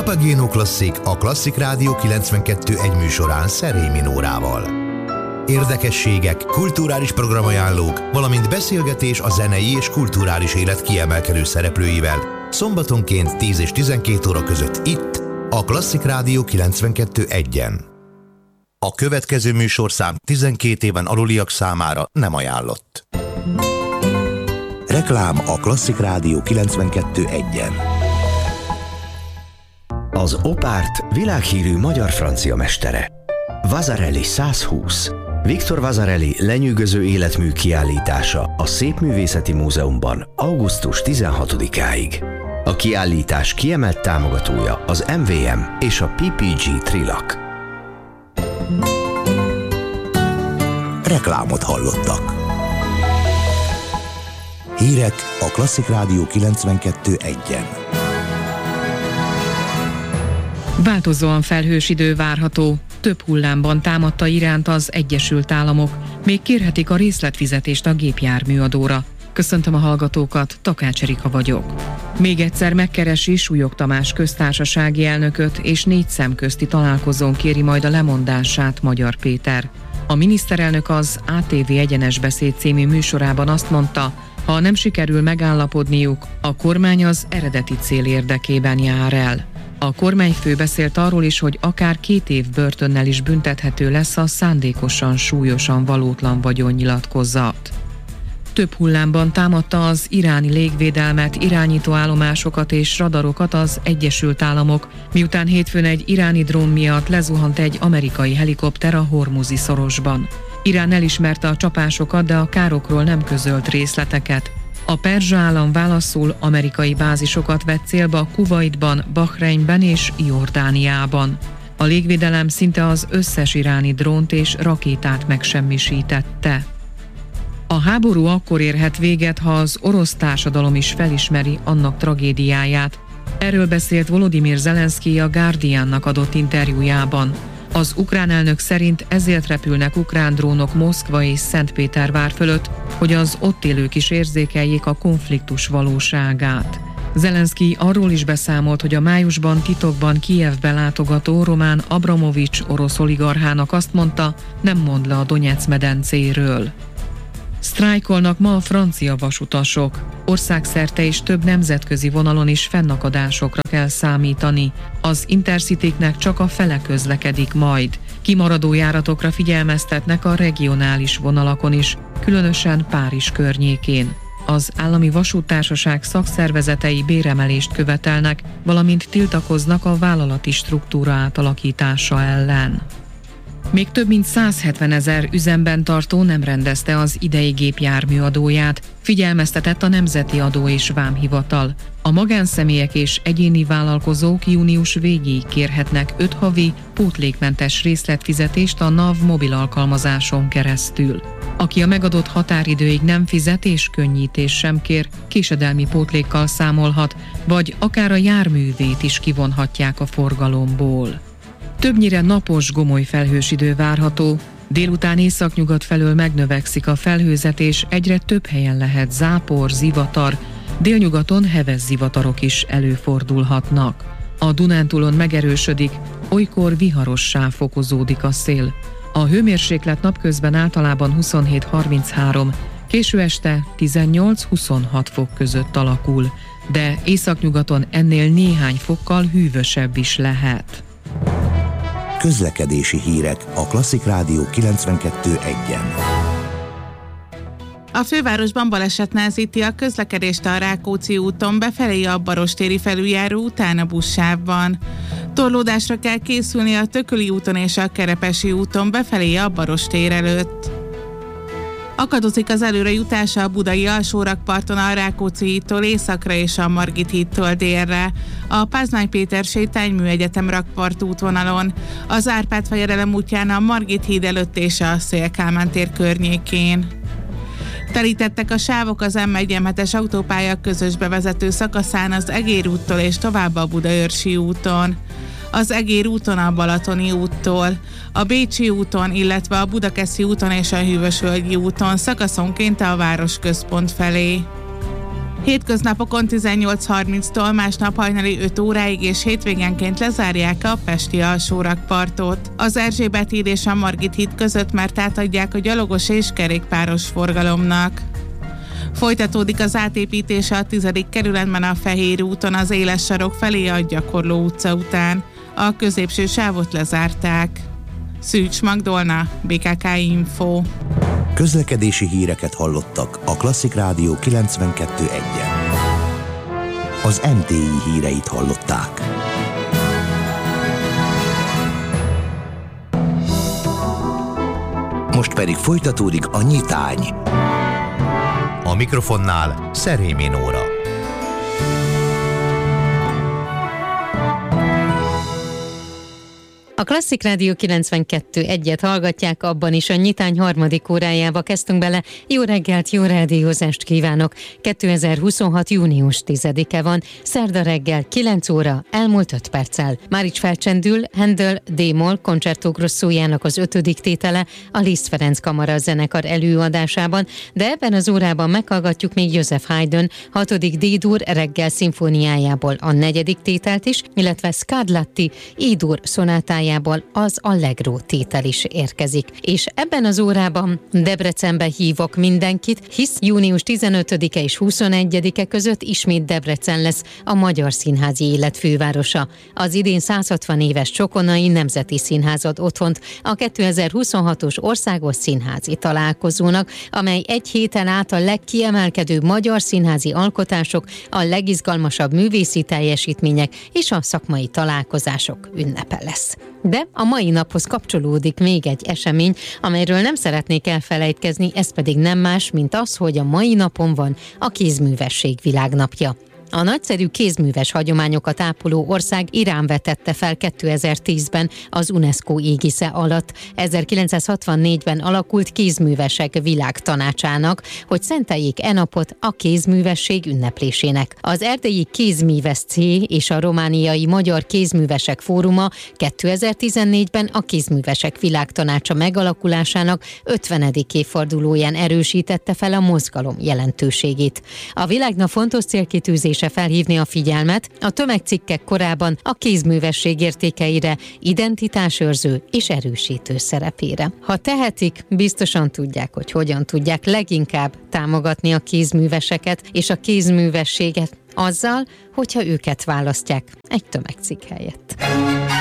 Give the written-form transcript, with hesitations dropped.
Papageno Klasszik a Klasszik Rádió 92.1 műsorán Szerémi Nórával. Érdekességek, kulturális programajánlók, valamint beszélgetés a zenei és kulturális élet kiemelkedő szereplőivel szombatonként 10 és 12 óra között itt, a Klasszik Rádió 92.1-en. A következő műsorszám 12 éven aluliak számára nem ajánlott. Reklám a Klasszik Rádió 92.1-en. Az Opárt világhírű magyar-francia mestere. Vasarely 120. Viktor Vasarely lenyűgöző életmű kiállítása a Szépművészeti Múzeumban augusztus 16-áig. A kiállítás kiemelt támogatója az MVM és a PPG Trilak. Reklámot hallottak. Hírek a Klasszik Rádió 92.1-en. Változóan felhős idő várható. Több hullámban támadta Iránt az Egyesült Államok. Még kérhetik a részletfizetést a gépjárműadóra. Köszöntöm a hallgatókat, Takács Erika vagyok. Még egyszer megkeresi Súlyog Tamás köztársasági elnököt, és 4 szemközti találkozón kéri majd a lemondását Magyar Péter. A miniszterelnök az ATV Egyenes Beszéd című műsorában azt mondta, ha nem sikerül megállapodniuk, a kormány az eredeti cél érdekében jár el. A kormányfő beszélt arról is, hogy akár 2 év börtönnel is büntethető lesz a szándékosan, súlyosan valótlan vagyonnyilatkozat. Több hullámban támadta az iráni légvédelmet, irányítóállomásokat és radarokat az Egyesült Államok, miután hétfőn egy iráni drón miatt lezuhant egy amerikai helikopter a Hormuzi szorosban. Irán elismerte a csapásokat, de a károkról nem közölt részleteket. A perzsa állam válaszul amerikai bázisokat vett célba Kuwaitban, Bahreinben és Jordániában. A légvédelem szinte az összes iráni drónt és rakétát megsemmisítette. A háború akkor érhet véget, ha az orosz társadalom is felismeri annak tragédiáját. Erről beszélt Volodymyr Zelenszkij a Guardiannak adott interjújában. Az ukrán elnök szerint ezért repülnek ukrán drónok Moszkva és Szentpétervár fölött, hogy az ott élők is érzékeljék a konfliktus valóságát. Zelenszkij arról is beszámolt, hogy a májusban titokban Kijevbe látogató Roman Abramovics orosz oligarchának azt mondta, nem mond le a Donec medencéről. Sztrájkolnak ma a francia vasutasok. Országszerte és több nemzetközi vonalon is fennakadásokra kell számítani. Az Intercityknek csak a fele közlekedik majd. Kimaradó járatokra figyelmeztetnek a regionális vonalakon is, különösen Párizs környékén. Az állami vasúttársaság szakszervezetei béremelést követelnek, valamint tiltakoznak a vállalati struktúra átalakítása ellen. Még több mint 170 000 üzemben tartó nem rendezte az idei gépjárműadóját, figyelmeztetett a Nemzeti Adó és Vámhivatal. A magánszemélyek és egyéni vállalkozók június végéig kérhetnek 5 havi pótlékmentes részletfizetést a NAV mobil alkalmazáson keresztül. Aki a megadott határidőig nem fizet és könnyítés sem kér, késedelmi pótlékkal számolhat, vagy akár a járművét is kivonhatják a forgalomból. Többnyire napos, gomoly felhős idő várható, délután északnyugat felől megnövekszik a felhőzet, és egyre több helyen lehet zápor, zivatar, délnyugaton heves zivatarok is előfordulhatnak. A Dunántúlon megerősödik, olykor viharossá fokozódik a szél. A hőmérséklet napközben általában 27-33, késő este 18-26 fok között alakul, de északnyugaton ennél néhány fokkal hűvösebb is lehet. Közlekedési hírek a Klasszik Rádió 92.1-en. A fővárosban baleset nehezíti a közlekedést a Rákóczi úton befelé a Barostéri felüljáró után a buszsávban. Torlódásra kell készülni a Tököli úton és a Kerepesi úton befelé a Barostér előtt. Akadozik az előrejutása a budai alsórakparton a Rákóczi hídtól északra és a Margit hídtól délre, a Pázmány Péter sétánymű egyetem rakpart útvonalon, az Árpád fejedelem útján a Margit híd előtt és a Széll Kálmán tér környékén. Telítettek a sávok az M1-es autópálya közös bevezető szakaszán az Egér úttól és tovább a Budaörsi úton. Az Egér úton a Balatoni úttól, a Bécsi úton, illetve a Budakeszi úton és a Hűvösvölgyi úton szakaszonként a városközpont felé. Hétköznapokon 18:30-tól, másnap hajnali 5 óráig és hétvégenként lezárják a pesti alsórakpartot. Az Erzsébet híd és a Margit híd között már átadják a gyalogos és kerékpáros forgalomnak. Folytatódik az átépítése a 10. kerületben a Fehér úton az Éles sarok felé a Gyakorló utca után. A középső sávot lezárták. Szűcs Magdolna, BKK Info. Közlekedési híreket hallottak a Klasszik Rádió 92.1-en. Az MTI híreit hallották. Most pedig folytatódik a nyitány. A mikrofonnál Szerémi Nóra. A Klasszik Rádió 92.1-et hallgatják, abban is a nyitány harmadik órájába kezdtünk bele. Jó reggelt, jó rádiózást kívánok! 2026. június 10-e van, szerda reggel 9 óra, elmúlt 5 perccel. Márics felcsendül Handel D-moll Concerto Grossójának az 5. tétele a Liszt Ferenc Kamara zenekar előadásában, de ebben az órában meghallgatjuk még Joseph Haydn 6. D-dur reggel szimfóniájából a 4. tételt is, illetve Scarlatti E-dur szonátájából az Allegro tétel is érkezik. És ebben az órában Debrecenbe hívok mindenkit, hisz június 15-e és 21-e között ismét Debrecen lesz a magyar színházi élet fővárosa. Az idén 160 éves Csokonai Nemzeti Színház ad otthont a 2026-os országos színházi találkozónak, amely egy héten át a legkiemelkedőbb magyar színházi alkotások, a legizgalmasabb művészi teljesítmények és a szakmai találkozások ünnepe lesz. De a mai naphoz kapcsolódik még egy esemény, amelyről nem szeretnék elfelejtkezni, ez pedig nem más, mint az, hogy a mai napon van a kézművesség világnapja. A nagyszerű kézműves hagyományokat ápoló ország Irán vetette fel 2010-ben az UNESCO égisze alatt 1964-ben alakult kézművesek világtanácsának, hogy szenteljék e napot a kézművesség ünneplésének. Az erdélyi Kézműves C és a romániai Magyar Kézművesek Fóruma 2014-ben a Kézművesek Világtanácsa megalakulásának 50. évfordulóján erősítette fel a mozgalom jelentőségét. A világnap fontos célkitűzés felhívni a figyelmet a tömegcikkek korában a kézművesség értékeire, identitásőrző és erősítő szerepére. Ha tehetik, biztosan tudják, hogy hogyan tudják leginkább támogatni a kézműveseket és a kézművességet azzal, hogyha őket választják egy tömegcikk helyett.